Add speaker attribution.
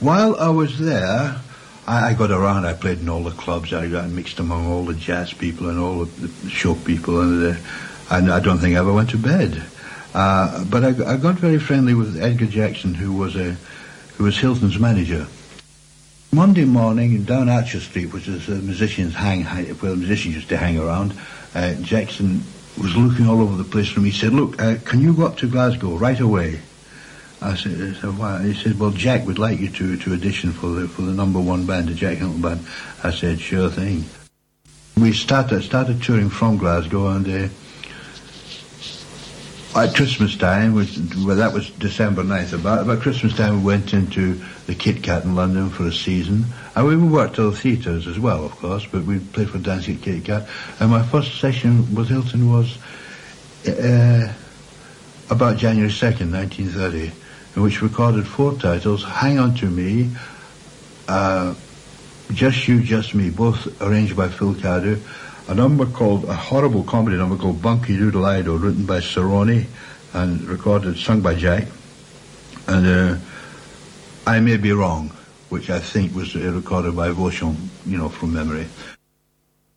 Speaker 1: While I was there, I got around. I played in all the clubs. I got mixed among all the jazz people and all the show people, and I don't think I ever went to bed. But I got very friendly with Edgar Jackson, who was Hilton's manager. Monday morning down Archer Street, which is where musicians used to hang around, Jackson was looking all over the place for me. He said, "Look, can you go up to Glasgow right away?" I said, "Why?" He said, "Well, Jack would like you to audition for the number one band, the Jack Hilton Band." I said, "Sure thing." We started touring from Glasgow, and at Christmas time, that was December 9th, about Christmas time we went into the Kit Kat in London for a season. And we worked other theatres as well, of course, but we played for Dancing at Kit Kat. And my first session with Hilton was about January 2nd, 1930, in which we recorded 4 titles: Hang On To Me, Just You, Just Me, both arranged by Phil Cardew, a horrible comedy number called Bunky Doodle Ido, written by Cerrone and sung by Jack, and I May Be Wrong, which I think was recorded by Vauchon, from memory.